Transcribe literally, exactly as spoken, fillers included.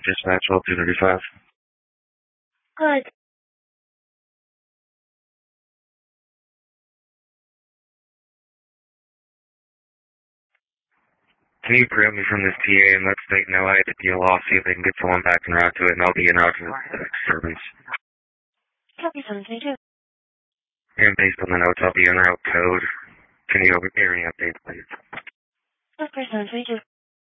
Dispatch twelve two thirty-five. Good. Can you grab me from this T A and let state know I had to deal off, see if they can get someone back and route to it, and I'll be in route to the disturbance. Copy seven three two. And based on the notes, I'll be en route code. Can you give me any updates, please? Copy seven three two.